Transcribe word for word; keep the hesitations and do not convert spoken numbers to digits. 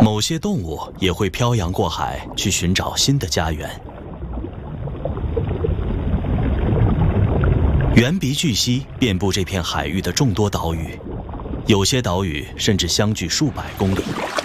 某些动物也会漂洋过海去寻找新的家园。猿鼻巨蜥遍布这片海域的众多岛屿，有些岛屿甚至相距数百公里。